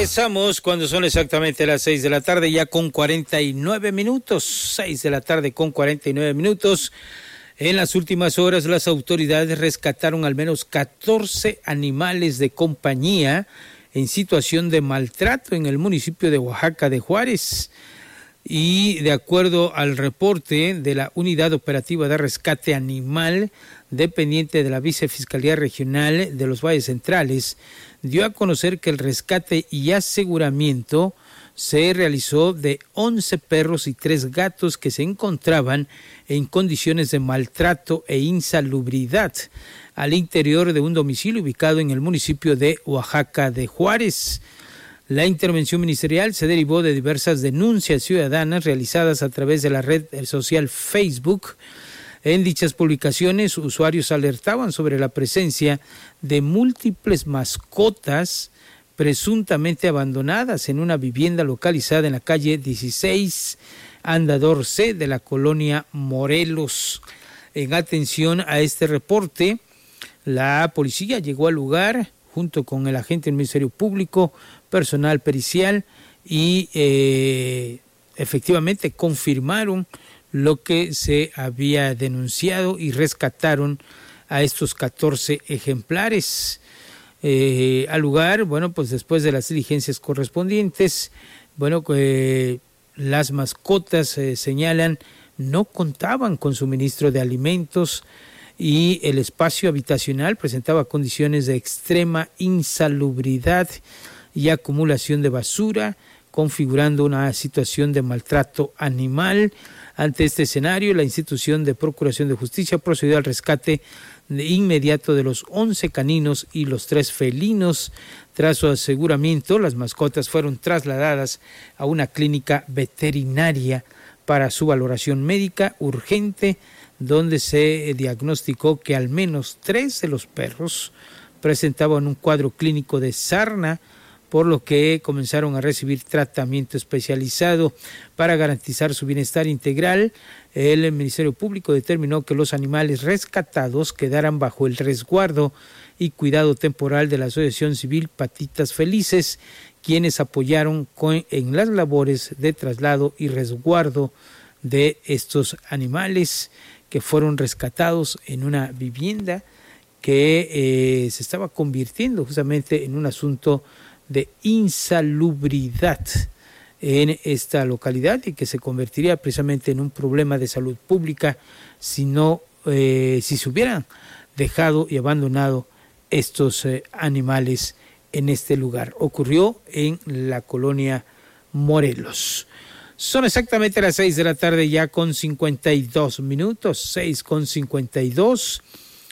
Regresamos cuando son exactamente las 6 de la tarde, ya con 49 minutos. 6 de la tarde con 49 minutos. En las últimas horas, las autoridades rescataron al menos 14 animales de compañía en situación de maltrato en el municipio de Oaxaca de Juárez. Y de acuerdo al reporte de la Unidad Operativa de Rescate Animal, dependiente de la Vicefiscalía Regional de los Valles Centrales, dio a conocer que el rescate y aseguramiento se realizó de 11 perros y 3 gatos que se encontraban en condiciones de maltrato e insalubridad al interior de un domicilio ubicado en el municipio de Oaxaca de Juárez. La intervención ministerial se derivó de diversas denuncias ciudadanas realizadas a través de la red social Facebook. En dichas publicaciones, usuarios alertaban sobre la presencia de múltiples mascotas presuntamente abandonadas en una vivienda localizada en la calle 16, Andador C, de la colonia Morelos. En atención a este reporte, la policía llegó al lugar junto con el agente del Ministerio Público, personal pericial y efectivamente confirmaron lo que se había denunciado y rescataron a estos 14 ejemplares. Al lugar, bueno, pues después de las diligencias correspondientes, bueno, las mascotas señalan no contaban con suministro de alimentos y el espacio habitacional presentaba condiciones de extrema insalubridad y acumulación de basura, configurando una situación de maltrato animal. Ante este escenario, la institución de Procuración de Justicia procedió al rescate de inmediato de los 11 caninos y los 3 felinos. Tras su aseguramiento, las mascotas fueron trasladadas a una clínica veterinaria para su valoración médica urgente, donde se diagnosticó que al menos 3 de los perros presentaban un cuadro clínico de sarna, por lo que comenzaron a recibir tratamiento especializado. Para garantizar su bienestar integral, el Ministerio Público determinó que los animales rescatados quedaran bajo el resguardo y cuidado temporal de la Asociación Civil Patitas Felices, quienes apoyaron en las labores de traslado y resguardo de estos animales que fueron rescatados en una vivienda que se estaba convirtiendo justamente en un asunto de insalubridad en esta localidad y que se convertiría precisamente en un problema de salud pública si se hubieran dejado y abandonado estos animales en este lugar. Ocurrió en la colonia Morelos. Son exactamente las 6 de la tarde ya con 52 minutos, 6 con 52,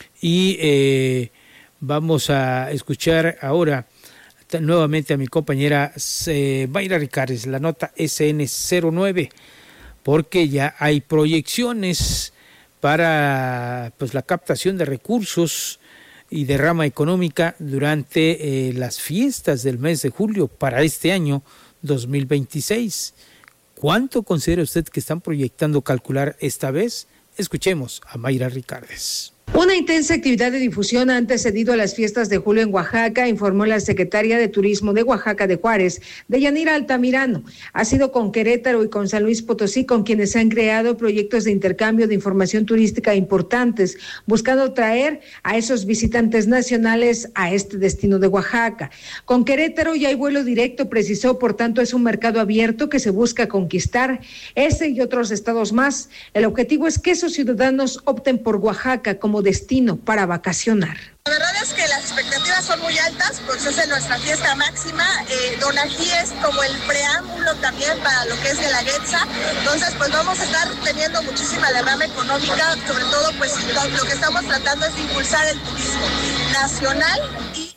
y vamos a escuchar ahora nuevamente a mi compañera Mayra Ricares, la nota SN09, porque ya hay proyecciones para la captación de recursos y derrama económica durante las fiestas del mes de julio para este año 2026. ¿Cuánto considera usted que están proyectando calcular esta vez? Escuchemos a Mayra Ricares. Una intensa actividad de difusión ha antecedido a las fiestas de julio en Oaxaca, informó la secretaria de Turismo de Oaxaca de Juárez, Deyanira Altamirano. Ha sido con Querétaro y con San Luis Potosí con quienes se han creado proyectos de intercambio de información turística importantes, buscando traer a esos visitantes nacionales a este destino de Oaxaca. Con Querétaro ya hay vuelo directo, precisó, por tanto es un mercado abierto que se busca conquistar, ese y otros estados más. El objetivo es que esos ciudadanos opten por Oaxaca como destino para vacacionar. La verdad es que las expectativas son muy altas, pues es nuestra fiesta máxima. Donají es como el preámbulo también para lo que es Guelaguetza. Entonces, pues vamos a estar teniendo muchísima derrama económica, sobre todo, pues lo que estamos tratando es de impulsar el turismo nacional y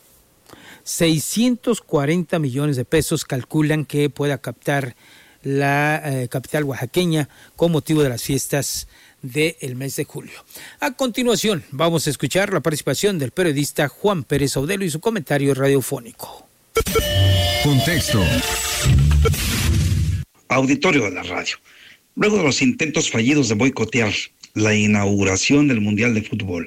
640 millones de pesos calculan que pueda captar la capital oaxaqueña con motivo de las fiestas del mes de julio. A continuación, vamos a escuchar la participación del periodista Juan Pérez Audelo y su comentario radiofónico. Contexto. Auditorio de la radio. Luego de los intentos fallidos de boicotear la inauguración del Mundial de Fútbol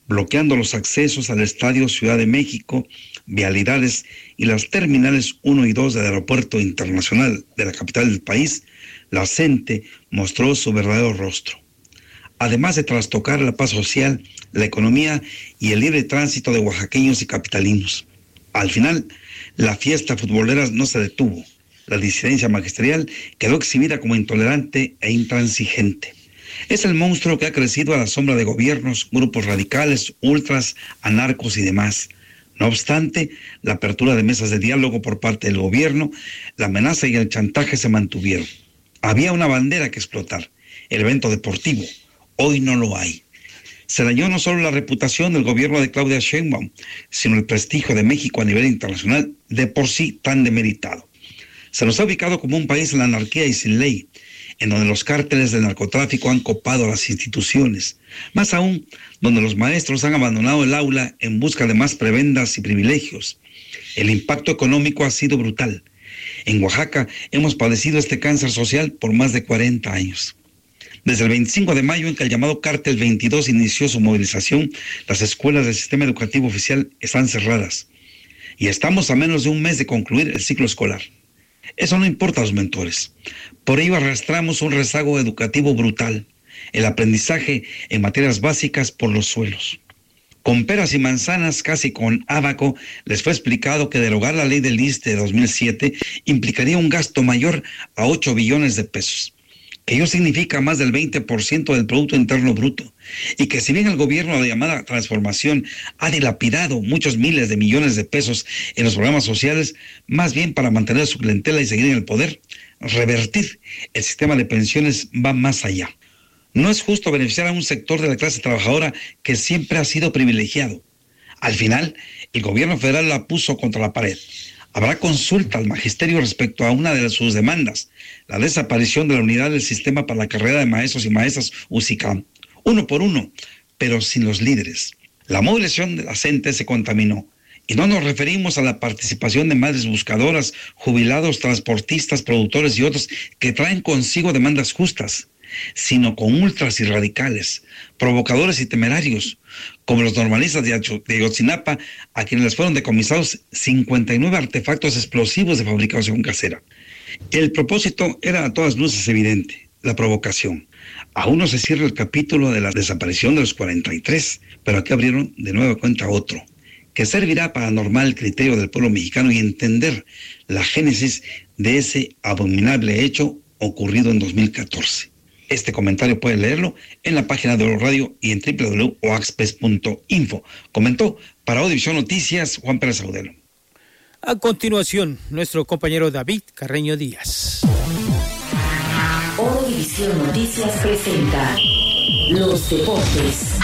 bloqueando los accesos al Estadio Ciudad de México, vialidades y las terminales 1 y 2 del Aeropuerto Internacional de la capital del país, la CENTE mostró su verdadero rostro. Además de trastocar la paz social, la economía y el libre tránsito de oaxaqueños y capitalinos. Al final, la fiesta futbolera no se detuvo. La disidencia magisterial quedó exhibida como intolerante e intransigente. Es el monstruo que ha crecido a la sombra de gobiernos, grupos radicales, ultras, anarcos y demás. No obstante, la apertura de mesas de diálogo por parte del gobierno, la amenaza y el chantaje se mantuvieron. Había una bandera que explotar, el evento deportivo. Hoy no lo hay. Se dañó no solo la reputación del gobierno de Claudia Sheinbaum, sino el prestigio de México a nivel internacional, de por sí tan demeritado. Se nos ha ubicado como un país en la anarquía y sin ley, en donde los cárteles del narcotráfico han copado las instituciones, más aún donde los maestros han abandonado el aula en busca de más prebendas y privilegios. El impacto económico ha sido brutal. En Oaxaca hemos padecido este cáncer social por más de 40 años. Desde el 25 de mayo, en que el llamado Cártel 22 inició su movilización, las escuelas del sistema educativo oficial están cerradas. Y estamos a menos de un mes de concluir el ciclo escolar. Eso no importa a los mentores. Por ello arrastramos un rezago educativo brutal, el aprendizaje en materias básicas por los suelos. Con peras y manzanas, casi con ábaco, les fue explicado que derogar la ley del ISSSTE de 2007 implicaría un gasto mayor a 8 billones de pesos. Que ello significa más del 20% del Producto Interno Bruto, y que si bien el gobierno de llamada transformación ha dilapidado muchos miles de millones de pesos en los programas sociales, más bien para mantener su clientela y seguir en el poder, revertir el sistema de pensiones va más allá. No es justo beneficiar a un sector de la clase trabajadora que siempre ha sido privilegiado. Al final, el gobierno federal la puso contra la pared. Habrá consulta al magisterio respecto a una de sus demandas, la desaparición de la unidad del sistema para la carrera de maestros y maestras UCICAM, uno por uno, pero sin los líderes. La movilización de la CENTE se contaminó, y no nos referimos a la participación de madres buscadoras, jubilados, transportistas, productores y otros que traen consigo demandas justas, sino con ultras y radicales, provocadores y temerarios, como los normalistas de Ayotzinapa, a quienes les fueron decomisados 59 artefactos explosivos de fabricación casera. El propósito era a todas luces evidente, la provocación. Aún no se cierra el capítulo de la desaparición de los 43, pero aquí abrieron de nueva cuenta otro, que servirá para normar el criterio del pueblo mexicano y entender la génesis de ese abominable hecho ocurrido en 2014. Este comentario pueden leerlo en la página de Oro Radio y en www.oaxpes.info. Comentó para Audiovisión Noticias Juan Pérez Audelo. A continuación, nuestro compañero David Carreño Díaz. Audiovisión Noticias presenta Los Deportes.